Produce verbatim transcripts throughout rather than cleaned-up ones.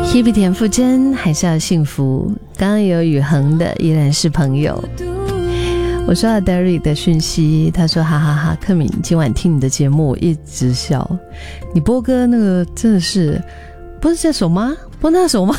Hebe 田馥甄还是要幸福。刚刚有宇恒的依然是朋友。我收到 Derek 的讯息，他说哈哈哈，克敏今晚听你的节目我一直笑。你播歌那个真的是不是这首吗？播那首吗？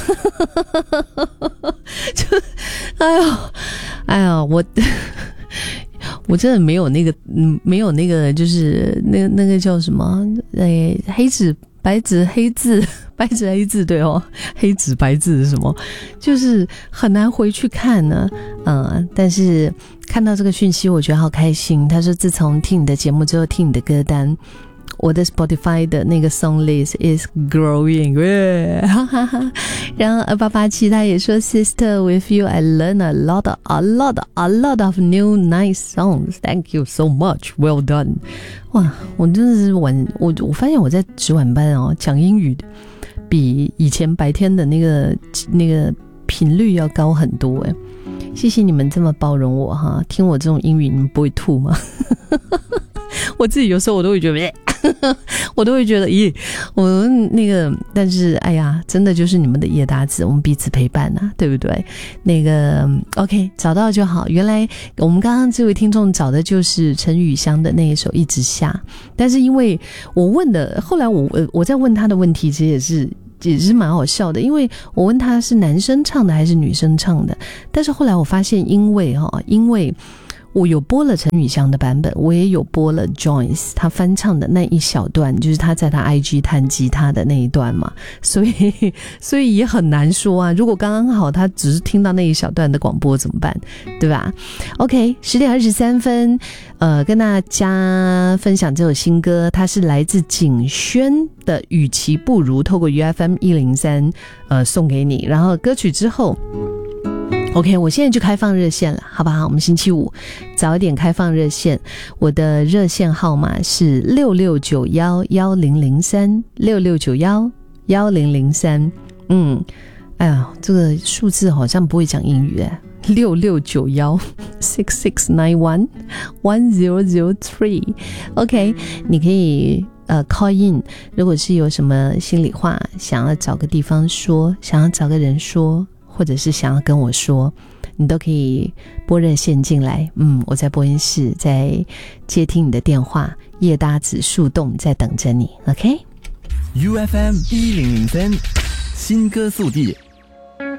就哎呦哎呦我我真的没有那个嗯没有那个就是那个那个叫什么哎黑纸白纸黑字白纸黑字对哦，黑纸白字是什么？就是很难回去看呢。嗯，但是看到这个讯息，我觉得好开心。他说，自从听你的节目之后，听你的歌单，我的 Spotify 的那个 song list is growing。然后二八八七他也说 ，Sister with you, I learn a lot, a lot, a lot of new nice songs. Thank you so much. Well done. 哇，我真的是晚我我发现我在值晚班哦，讲英语的比以前白天的那个那个频率要高很多哎。谢谢你们这么包容我哈，听我这种英语你们不会吐吗？我自己有时候我都会觉得我都会觉得咦，我那个但是哎呀真的就是你们的叶搭子，我们彼此陪伴啊，对不对？那个 OK 找到就好。原来我们刚刚这位听众找的就是陈雨香的那一首一直下，但是因为我问的后来我我在问他的问题其实也是也是蛮好笑的，因为我问他是男生唱的还是女生唱的，但是后来我发现因为齁因为我有播了陈雨香的版本，我也有播了 Joyce 他翻唱的那一小段，就是他在他 I G 弹吉他的那一段嘛，所以所以也很难说啊，如果刚刚好他只是听到那一小段的广播怎么办，对吧？ OK 十点二十三分呃，跟大家分享这首新歌，它是来自景轩的与其不如，透过 U F M 一零三呃送给你。然后歌曲之后OK 我现在就开放热线了好不好？我们星期五早一点开放热线，我的热线号码是六六九一一零零三 六六九一一零零三。嗯哎呀这个数字好像不会讲英语哎，六六九一 六六九一 一零零三 OK 你可以呃 call in， 如果是有什么心里话想要找个地方说，想要找个人说，或者是想要跟我说，你都可以拨热线进来。嗯，我在播音室在接听你的电话，叶搭子树洞在等着你 OK。 U F M 一零零三新歌速递